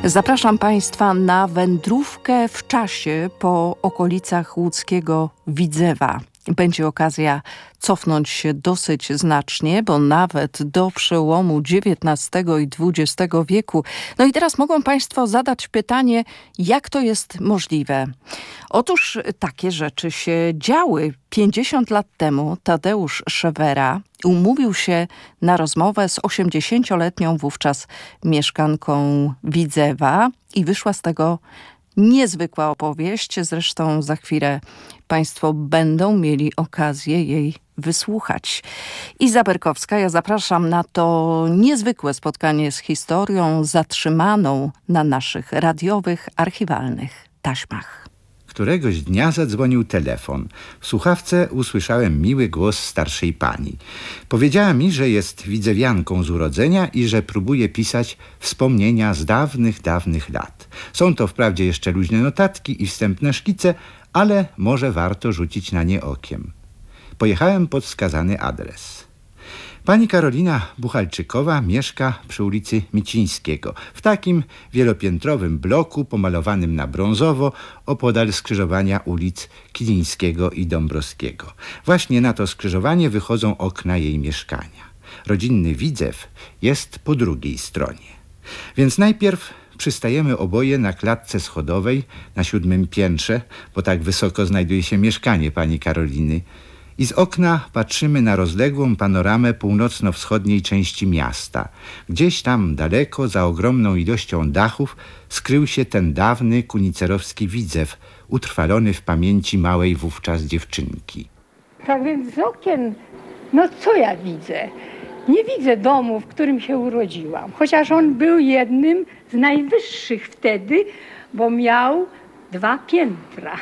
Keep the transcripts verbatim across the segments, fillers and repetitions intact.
Zapraszam Państwa na wędrówkę w czasie po okolicach łódzkiego Widzewa. Będzie okazja cofnąć się dosyć znacznie, bo nawet do przełomu dziewiętnastego i dwudziestego wieku. No i teraz mogą Państwo zadać pytanie, jak to jest możliwe? Otóż takie rzeczy się działy. pięćdziesiąt lat temu Tadeusz Szewera umówił się na rozmowę z osiemdziesięcioletnią wówczas mieszkanką Widzewa i wyszła z tego niezwykła opowieść. Zresztą za chwilę Państwo będą mieli okazję jej wysłuchać. Iza Berkowska, ja zapraszam na to niezwykłe spotkanie z historią zatrzymaną na naszych radiowych, archiwalnych taśmach. Któregoś dnia zadzwonił telefon. W słuchawce usłyszałem miły głos starszej pani. Powiedziała mi, że jest widzewianką z urodzenia i że próbuje pisać wspomnienia z dawnych, dawnych lat. Są to wprawdzie jeszcze luźne notatki i wstępne szkice, ale może warto rzucić na nie okiem. Pojechałem pod wskazany adres. Pani Karolina Buchalczykowa mieszka przy ulicy Micińskiego, w takim wielopiętrowym bloku pomalowanym na brązowo opodal skrzyżowania ulic Kilińskiego i Dąbrowskiego. Właśnie na to skrzyżowanie wychodzą okna jej mieszkania. Rodzinny Widzew jest po drugiej stronie. Więc najpierw przystajemy oboje na klatce schodowej na siódmym piętrze, bo tak wysoko znajduje się mieszkanie pani Karoliny. I z okna patrzymy na rozległą panoramę północno-wschodniej części miasta. Gdzieś tam daleko, za ogromną ilością dachów, skrył się ten dawny kunicerowski Widzew, utrwalony w pamięci małej wówczas dziewczynki. Tak więc z okien, no co ja widzę? Nie widzę domu, w którym się urodziłam, chociaż on był jednym z najwyższych wtedy, bo miał dwa piętra.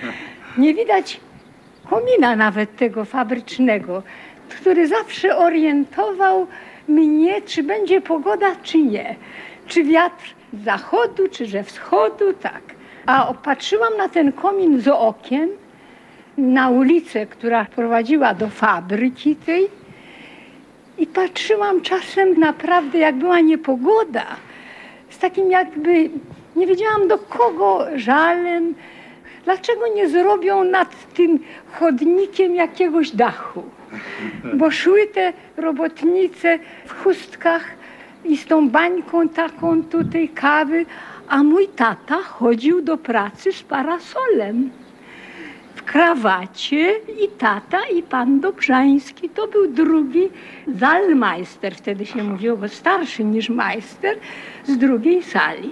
Nie widać komina nawet tego fabrycznego, który zawsze orientował mnie, czy będzie pogoda, czy nie. Czy wiatr z zachodu, czy ze wschodu, tak. A patrzyłam na ten komin z okien, na ulicę, która prowadziła do fabryki tej i patrzyłam czasem naprawdę, jak była niepogoda, z takim jakby, nie wiedziałam do kogo żalem. Dlaczego nie zrobią nad tym chodnikiem jakiegoś dachu? Bo szły te robotnice w chustkach i z tą bańką taką tutaj kawy, a mój tata chodził do pracy z parasolem. W krawacie i tata, i pan Dobrzański. To był drugi zalmajster, wtedy się mówiło, bo starszy niż majster, z drugiej sali.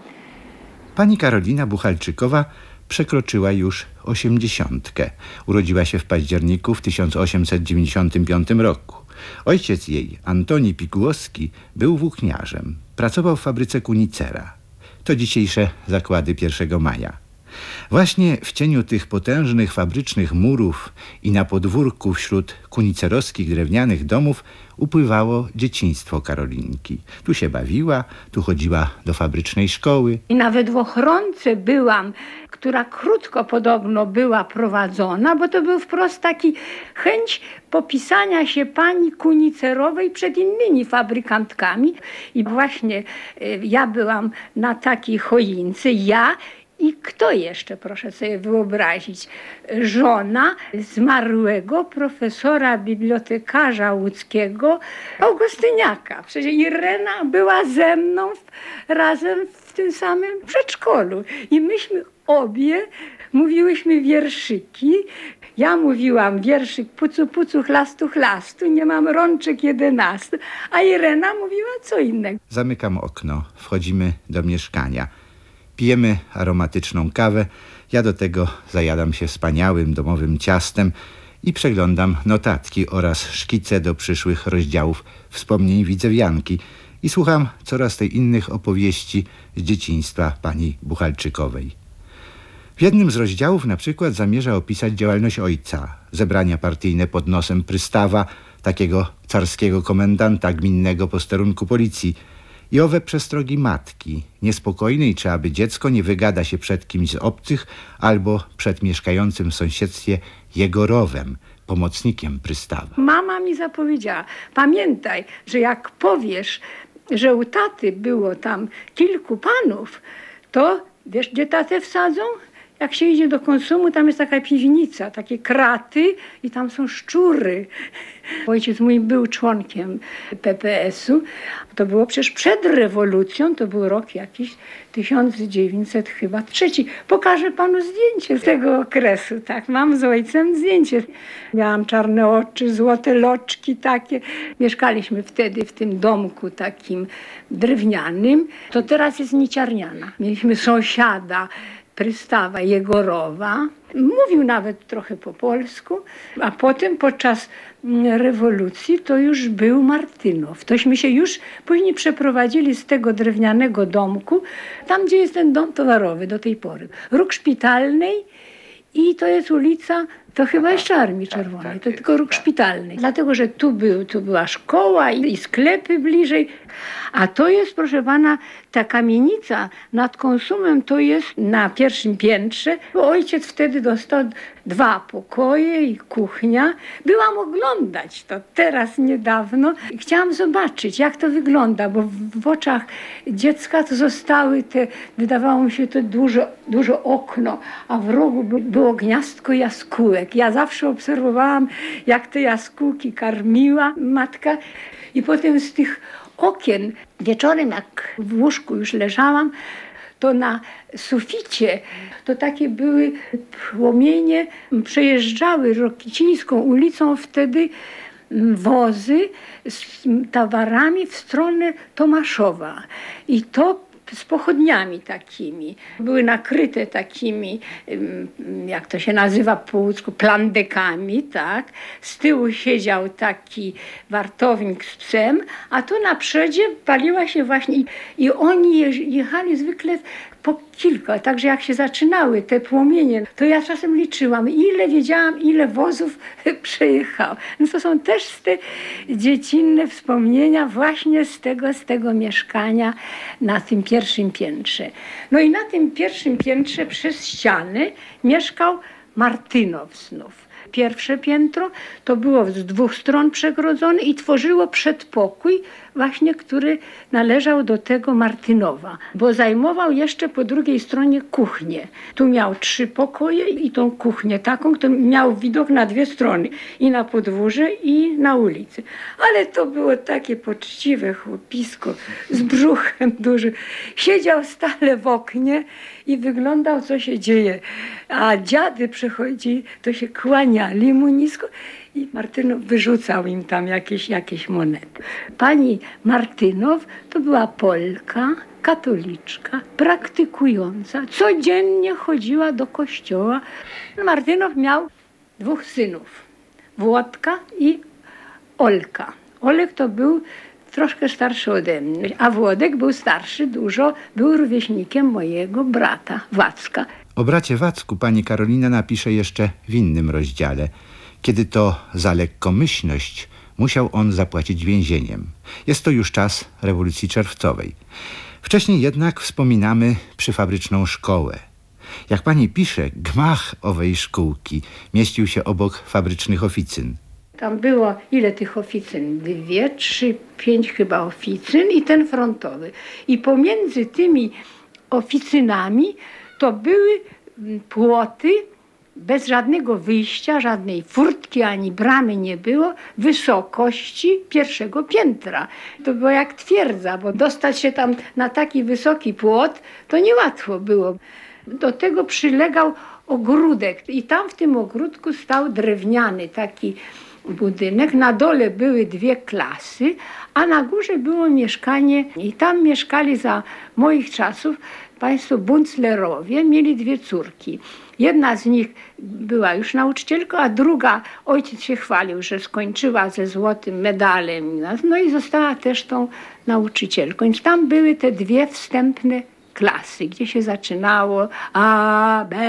Pani Karolina Buchalczykowa przekroczyła już osiemdziesiątkę. Urodziła się w październiku w tysiąc osiemset dziewięćdziesiątym piątym roku. Ojciec jej, Antoni Pigłowski, był włókniarzem. Pracował w fabryce Kunicera. To dzisiejsze zakłady pierwszego maja. Właśnie w cieniu tych potężnych fabrycznych murów i na podwórku wśród kunicerowskich drewnianych domów upływało dzieciństwo Karolinki. Tu się bawiła, tu chodziła do fabrycznej szkoły. I nawet w ochronce byłam, która krótko podobno była prowadzona, bo to był wprost taki chęć popisania się pani Kunicerowej przed innymi fabrykantkami. I właśnie ja byłam na takiej choince, ja i kto jeszcze, proszę sobie wyobrazić, żona zmarłego profesora bibliotekarza łódzkiego Augustyniaka. Przecież Irena była ze mną w, razem w tym samym przedszkolu. I myśmy obie mówiłyśmy wierszyki. Ja mówiłam wierszyk pucu, pucu, chlastu, chlastu, nie mam rączek jedenastu, a Irena mówiła co innego. Zamykam okno, wchodzimy do mieszkania. Pijemy aromatyczną kawę, ja do tego zajadam się wspaniałym domowym ciastem i przeglądam notatki oraz szkice do przyszłych rozdziałów wspomnień widzewianki i słucham coraz tej innych opowieści z dzieciństwa pani Buchalczykowej. W jednym z rozdziałów na przykład zamierza opisać działalność ojca, zebrania partyjne pod nosem prystawa, takiego carskiego komendanta gminnego posterunku policji, i owe przestrogi matki, niespokojnej, czy aby dziecko nie wygada się przed kimś z obcych albo przed mieszkającym w sąsiedztwie jego rowem, pomocnikiem prystawa. Mama mi zapowiedziała, pamiętaj, że jak powiesz że u taty było tam kilku panów, to wiesz, gdzie tatę wsadzą? Jak się idzie do konsumu, tam jest taka piwnica, takie kraty i tam są szczury. Ojciec mój był członkiem P P S-u. To było przecież przed rewolucją, to był rok jakiś tysiąc dziewięćset chyba trzeci. Pokażę panu zdjęcie z tego okresu. Tak, mam z ojcem zdjęcie. Miałam czarne oczy, złote loczki takie. Mieszkaliśmy wtedy w tym domku takim drewnianym. To teraz jest Niciarniana. Mieliśmy sąsiada, Prystawa Jegorowa. Mówił nawet trochę po polsku, a potem podczas rewolucji to już był Martynow. Tośmy się już później przeprowadzili z tego drewnianego domku, tam gdzie jest ten dom towarowy do tej pory. Róg Szpitalnej i to jest ulica, to chyba jeszcze Armii Czerwonej, to tylko Róg Szpitalny. Dlatego, że tu, był, tu była szkoła i, i sklepy bliżej. A to jest, proszę pana, ta kamienica nad konsumem, to jest na pierwszym piętrze. Ojciec wtedy dostał dwa pokoje i kuchnia. Byłam oglądać to teraz niedawno. Chciałam zobaczyć, jak to wygląda, bo w, w oczach dziecka to zostały te, wydawało mi się to dużo, dużo okno, a w rogu było gniazdko jaskółek. Ja zawsze obserwowałam, jak te jaskółki karmiła matka i potem z tych okien wieczorem, jak w łóżku już leżałam, to na suficie to takie były płomienie, przejeżdżały Rokicińską ulicą wtedy wozy z towarami w stronę Tomaszowa. I to z pochodniami takimi. Były nakryte takimi, jak to się nazywa po łódzku, plandekami, tak. Z tyłu siedział taki wartownik z psem, a tu na przodzie paliła się właśnie i, i oni jechali zwykle po kilka, także jak się zaczynały te płomienie, to ja czasem liczyłam, ile wiedziałam, ile wozów przejechało. No to są też te dziecinne wspomnienia właśnie z tego, z tego mieszkania na tym pierwszym piętrze. No i na tym pierwszym piętrze przez ściany mieszkał Martynow znów. Pierwsze piętro to było z dwóch stron przegrodzone i tworzyło przedpokój właśnie, który należał do tego Martynowa, bo zajmował jeszcze po drugiej stronie kuchnię. Tu miał trzy pokoje i tą kuchnię taką, to miał widok na dwie strony, i na podwórze, i na ulicę. Ale to było takie poczciwe chłopisko z brzuchem dużym. Siedział stale w oknie i wyglądał, co się dzieje. A dziady przychodzi, to się kłaniali mu nisko i Martynow wyrzucał im tam jakieś, jakieś monety. Pani Martynow to była Polka, katoliczka, praktykująca, codziennie chodziła do kościoła. Martynow miał dwóch synów, Włodka i Olka. Olek to był troszkę starszy ode mnie, a Włodek był starszy dużo, był rówieśnikiem mojego brata Wacka. O bracie Wacku pani Karolina napisze jeszcze w innym rozdziale, kiedy to za lekkomyślność musiał on zapłacić więzieniem. Jest to już czas rewolucji czerwcowej. Wcześniej jednak wspominamy przyfabryczną szkołę. Jak pani pisze, gmach owej szkółki mieścił się obok fabrycznych oficyn. Tam było ile tych oficyn? Dwie, trzy, pięć chyba oficyn i ten frontowy. I pomiędzy tymi oficynami to były płoty bez żadnego wyjścia, żadnej furtki ani bramy nie było, wysokości pierwszego piętra. To było jak twierdza, bo dostać się tam na taki wysoki płot to niełatwo było. Do tego przylegał ogródek i tam w tym ogródku stał drewniany taki budynek. Na dole były dwie klasy, a na górze było mieszkanie i tam mieszkali za moich czasów państwo Bunclerowie, mieli dwie córki. Jedna z nich była już nauczycielką, a druga, ojciec się chwalił, że skończyła ze złotym medalem. No i została też tą nauczycielką. Więc tam były te dwie wstępne klasy, gdzie się zaczynało A, B.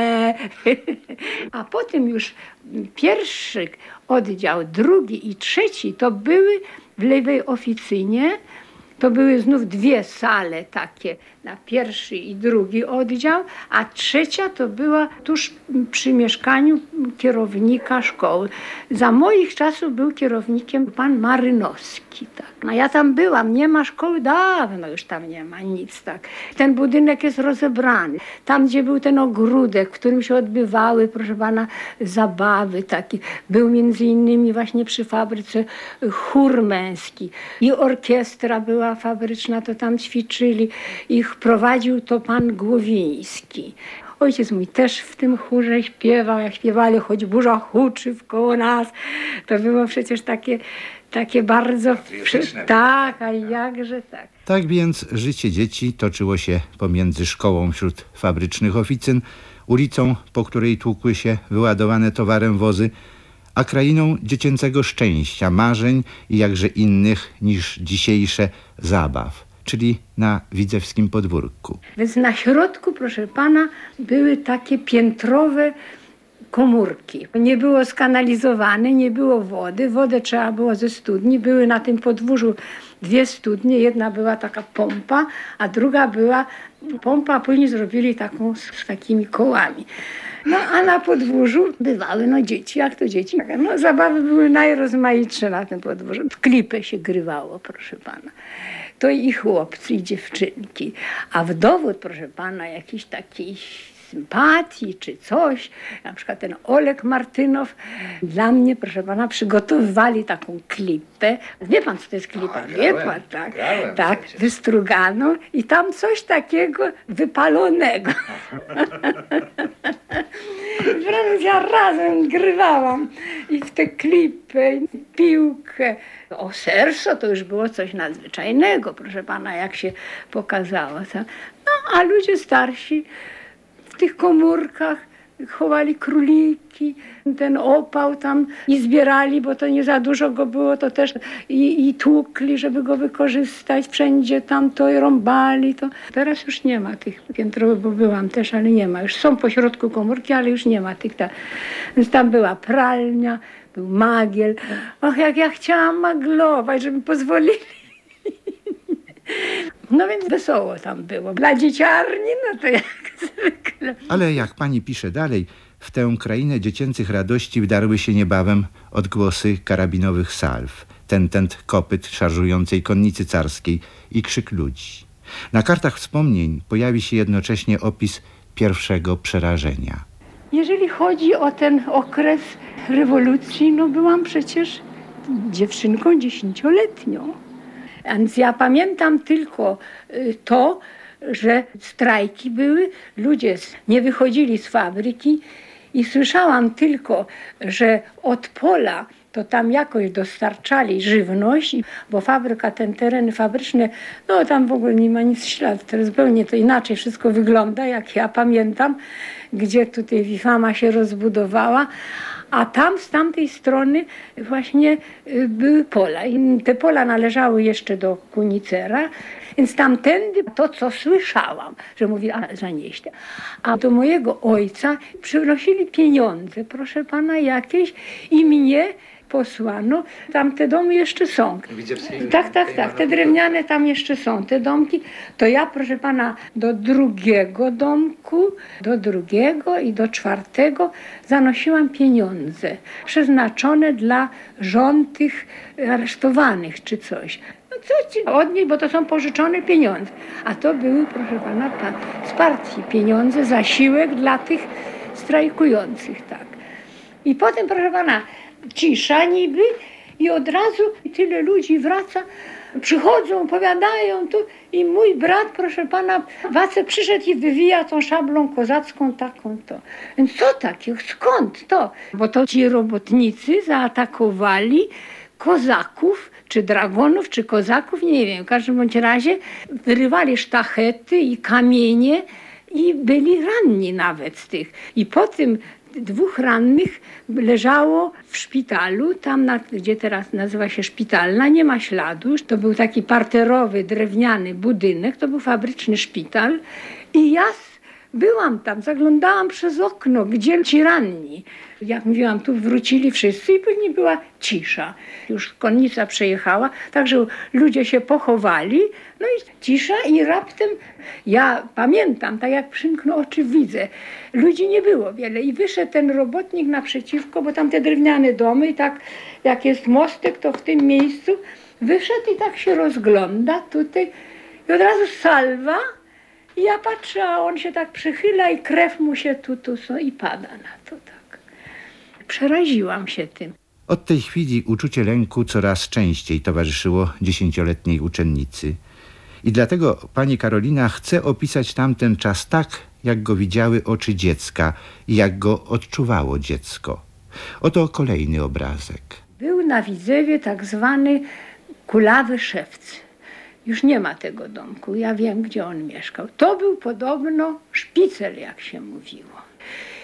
A potem już pierwszy oddział, drugi i trzeci to były w lewej oficynie. To były znów dwie sale takie, na pierwszy i drugi oddział, a trzecia to była tuż przy mieszkaniu kierownika szkoły. Za moich czasów był kierownikiem pan Marynowski. Tak. No ja tam byłam, nie ma szkoły, dawno już tam nie ma nic. Tak. Ten budynek jest rozebrany. Tam, gdzie był ten ogródek, w którym się odbywały, proszę pana, zabawy takie. Był między innymi właśnie przy fabryce chór męski i orkiestra była fabryczna, to tam ćwiczyli. Ich prowadził to pan Głowiński. Ojciec mój też w tym chórze śpiewał, jak śpiewali choć burza huczy wkoło nas. To było przecież takie, takie bardzo... Tak, a jakże tak. Tak więc życie dzieci toczyło się pomiędzy szkołą wśród fabrycznych oficyn, ulicą, po której tłukły się wyładowane towarem wozy, a krainą dziecięcego szczęścia, marzeń i jakże innych niż dzisiejsze zabaw, czyli na widzewskim podwórku. Więc na środku, proszę pana, były takie piętrowe komórki. Nie było skanalizowane, nie było wody. Wodę trzeba było ze studni. Były na tym podwórzu dwie studnie. Jedna była taka pompa, a druga była pompa, a później zrobili taką z takimi kołami. No a na podwórzu bywały no dzieci, jak to dzieci. No zabawy były najrozmaitsze na tym podwórzu. W klipę się grywało, proszę pana. To i chłopcy, i dziewczynki. A w dowód, proszę pana, jakiś taki sympatii czy coś, na przykład ten Olek Martynow, dla mnie, proszę pana, przygotowywali taką klipę. Wie pan, co to jest klipa? A, Wie grałem, pan, tak? grałem Tak, przecież. wystruganą i tam coś takiego wypalonego. Wręcz ja razem grywałam i w tę klipę, i piłkę. O serso to już było coś nadzwyczajnego, proszę pana, jak się pokazało. No, a ludzie starsi w tych komórkach chowali króliki, ten opał tam i zbierali, bo to nie za dużo go było, to też i, i tłukli, żeby go wykorzystać. Wszędzie tam to i rąbali. To. Teraz już nie ma tych piętrowych, bo byłam też, ale nie ma. Już są po środku komórki, ale już nie ma tych. Ta. Więc tam była pralnia, był magiel. Och, jak ja chciałam maglować, żeby pozwolili. No więc wesoło tam było. Dla dzieciarni, no to jak zwykle. Ale jak pani pisze dalej, w tę krainę dziecięcych radości wdarły się niebawem odgłosy karabinowych salw, tentent kopyt szarżującej konnicy carskiej i krzyk ludzi. Na kartach wspomnień pojawi się jednocześnie opis pierwszego przerażenia. Jeżeli chodzi o ten okres rewolucji, no byłam przecież dziewczynką dziesięcioletnią. Więc ja pamiętam tylko to, że strajki były, ludzie nie wychodzili z fabryki i słyszałam tylko, że od pola to tam jakoś dostarczali żywność, bo fabryka, ten tereny fabryczne, no tam w ogóle nie ma nic śladu, teraz zupełnie to inaczej wszystko wygląda, jak ja pamiętam, gdzie tutaj Wifama się rozbudowała. A tam z tamtej strony właśnie były pola. I te pola należały jeszcze do Kunicera, więc tamtędy to, co słyszałam, że mówi, a zanieście. A do mojego ojca przynosili pieniądze, proszę pana, jakieś i mnie posłano. Tam te domy jeszcze są. Tak, tak, tak. Te drewniane tam jeszcze są, te domki. To ja, proszę pana, do drugiego domku, do drugiego i do czwartego zanosiłam pieniądze przeznaczone dla żon tych aresztowanych czy coś. No co ci od niej, bo to są pożyczone pieniądze. A to były, proszę pana, z partii pieniądze, zasiłek dla tych strajkujących, tak. I potem, proszę pana, cisza niby i od razu tyle ludzi wraca, przychodzą, opowiadają tu i mój brat, proszę pana, Wacek przyszedł i wywija tą szablą kozacką taką to. Więc co takiego? Skąd to? Bo to ci robotnicy zaatakowali kozaków, czy dragonów, czy kozaków, nie wiem, w każdym bądź razie wyrywali sztachety i kamienie i byli ranni nawet z tych. I po tym dwóch rannych leżało w szpitalu, tam na, gdzie teraz nazywa się Szpitalna, nie ma śladu. To był taki parterowy, drewniany budynek, to był fabryczny szpital i ja Byłam tam, zaglądałam przez okno, gdzie ci ranni. Jak mówiłam, tu wrócili wszyscy i później była cisza. Już konnica przejechała, także ludzie się pochowali, no i cisza i raptem ja pamiętam, tak jak przymknę oczy, widzę. Ludzi nie było wiele i wyszedł ten robotnik naprzeciwko, bo tam te drewniane domy i tak jak jest mostek, to w tym miejscu wyszedł i tak się rozgląda tutaj i od razu salwa. I ja patrzę, a on się tak przychyla i krew mu się tu, tu są i pada na to tak. Przeraziłam się tym. Od tej chwili uczucie lęku coraz częściej towarzyszyło dziesięcioletniej uczennicy. I dlatego pani Karolina chce opisać tamten czas tak, jak go widziały oczy dziecka i jak go odczuwało dziecko. Oto kolejny obrazek. Był na Widzewie tak zwany Kulawy Szewc. Już nie ma tego domku, ja wiem, gdzie on mieszkał. To był podobno szpicel, jak się mówiło.